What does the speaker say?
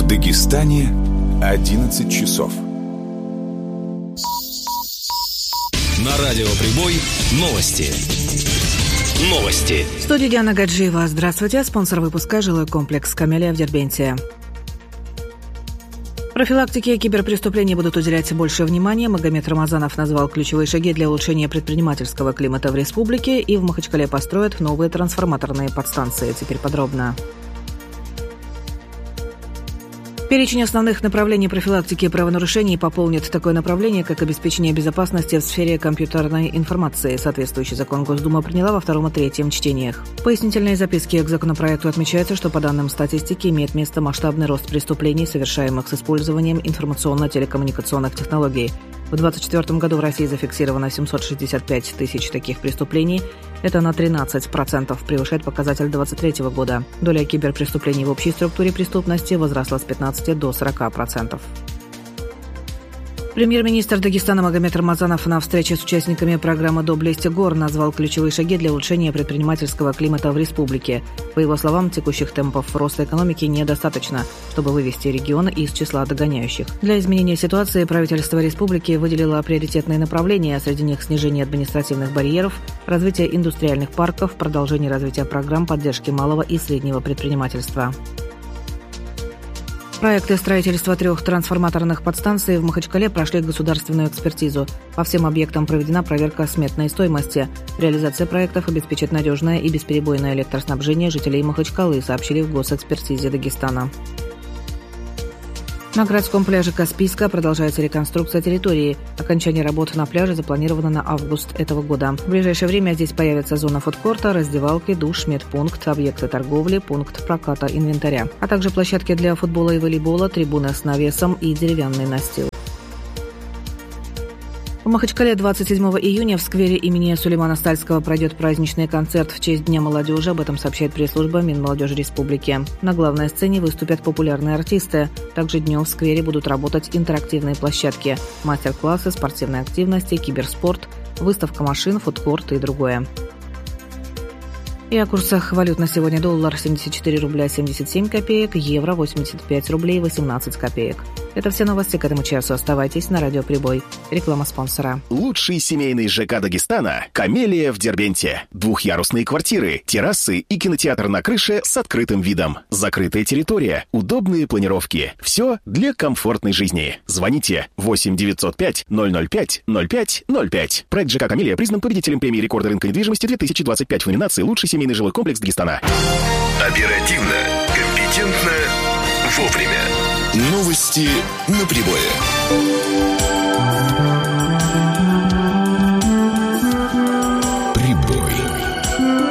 В Дагестане 11 часов. На радио «Прибой» новости. В студии Диана Гаджиева. Здравствуйте. Спонсор выпуска — жилой комплекс «Камелия» в Дербенте. Профилактике киберпреступлений будут уделять больше внимания. Магомед Рамазанов назвал ключевые шаги для улучшения предпринимательского климата в республике, и в Махачкале построят новые трансформаторные подстанции. Теперь подробно. Перечень основных направлений профилактики правонарушений пополнит такое направление, как обеспечение безопасности в сфере компьютерной информации. Соответствующий закон Госдума приняла во втором и третьем чтениях. В пояснительной записке к законопроекту отмечается, что по данным статистики имеет место масштабный рост преступлений, совершаемых с использованием информационно-телекоммуникационных технологий. В 2024 году в России зафиксировано 765 тысяч таких преступлений. Это на 13% превышает показатель 2023 года. Доля киберпреступлений в общей структуре преступности возросла с 15 до 40%. Премьер-министр Дагестана Магомед Рамазанов на встрече с участниками программы «Доблесть гор» назвал ключевые шаги для улучшения предпринимательского климата в республике. По его словам, текущих темпов роста экономики недостаточно, чтобы вывести регион из числа догоняющих. Для изменения ситуации правительство республики выделило приоритетные направления, среди них снижение административных барьеров, развитие индустриальных парков, продолжение развития программ поддержки малого и среднего предпринимательства. Проекты строительства 3 трансформаторных подстанций в Махачкале прошли государственную экспертизу. По всем объектам проведена проверка сметной стоимости. Реализация проектов обеспечит надежное и бесперебойное электроснабжение жителей Махачкалы, сообщили в госэкспертизе Дагестана. На городском пляже Каспийска продолжается реконструкция территории. Окончание работ на пляже запланировано на август этого года. В ближайшее время здесь появится зона фудкорта, раздевалки, душ, медпункт, объекты торговли, пункт проката инвентаря, а также площадки для футбола и волейбола, трибуны с навесом и деревянный настил. В Махачкале 27 июня в сквере имени Сулеймана Стальского пройдет праздничный концерт в честь Дня молодежи. Об этом сообщает пресс-служба Минмолодежи Республики. На главной сцене выступят популярные артисты. Также днем в сквере будут работать интерактивные площадки, мастер-классы, спортивные активности, киберспорт, выставка машин, фудкорт и другое. И о курсах валют на сегодня: доллар 74 рубля 77 копеек, евро 85 рублей 18 копеек. Это все новости к этому часу. Оставайтесь на радио «Прибой». Реклама спонсора. Лучший семейный ЖК Дагестана «Камелия» в Дербенте. Двухъярусные квартиры, террасы и кинотеатр на крыше с открытым видом. Закрытая территория, удобные планировки. Все для комфортной жизни. Звоните 8 905 005 05 05. Проект ЖК «Камелия» признан победителем премии рекорда рынка недвижимости 2025 в номинации «Лучший семейный жилой комплекс Дагестана». Оперативно, компетентно, вовремя. Новости на Прибое.